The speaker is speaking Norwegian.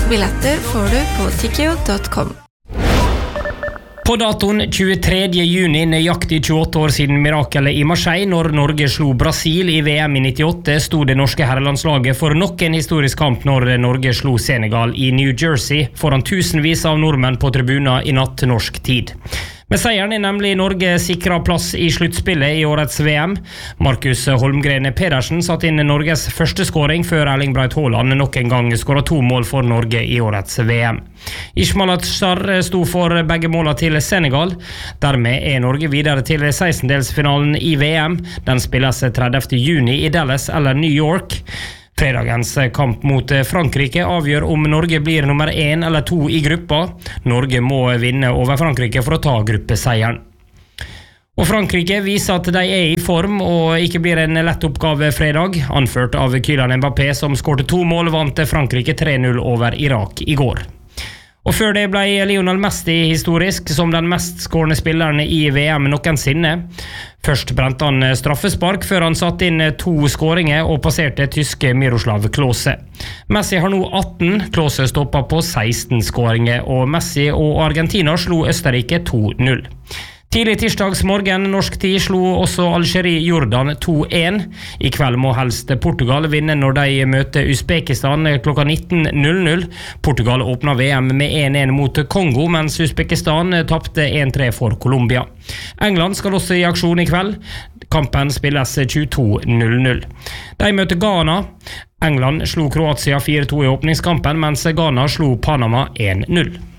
Billetter får du på tickio.com. På datoen 23. juni, nøyaktig 28 år siden mirakelet i Marseille, når Norge slo Brasil i VM i 98, stod det norske herrelandslaget for nok en historisk kamp når Norge slo Senegal i New Jersey, foran tusenvis av nordmenn på tribuner i natt norsk tid. Med seieren nemlig Norge sikret plass i sluttspillet i årets VM. Markus Holmgren Pedersen satt inn Norges første skåring før Erling Braut Haaland nok en gang skåret 2 mål for Norge i årets VM. Ismail Assar sto for begge målene til Senegal. Dermed Norge videre til 16-delsfinalen i VM. Den spilles 30. juni i Dallas eller New York. Fredagens kamp mot Frankrike avgjør om Norge blir nummer 1 eller 2 i gruppa. Norge må vinne over Frankrike for å ta gruppeseieren. Og Frankrike viser at de i form og ikke blir en lett oppgave fredag. Anført av Kylian Mbappé som skårte 2 mål, vant Frankrike 3-0 over Irak i går. Og før det ble Lionel Messi historisk som den mest skårende spilleren i VM noensinne. Først brente han straffespark før han satt inn 2 skåringer og passerte tyske Miroslav Klose. Messi har nå 18, Klose stoppet på 16 skåringer, og Messi og Argentina slo Østerrike 2-0. Tidlig tirsdagsmorgen norsk tid slo også Algerie Jordan 2-1. I kveld må helst Portugal vinne når de møter Uzbekistan klokka 19:00. Portugal åpner VM med 1-1 mot Kongo, mens Uzbekistan tapte 1-3 for Colombia. England skal også i aksjon i kveld. Kampen spilles 22:00. De møter Ghana. England slo Kroatia 4-2 i åpningskampen, mens Ghana slo Panama 1-0.